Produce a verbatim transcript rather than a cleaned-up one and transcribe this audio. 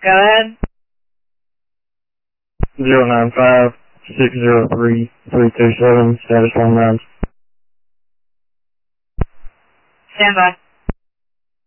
Go ahead. Zero nine five six zero three three two seven. Status one nine. Stand by.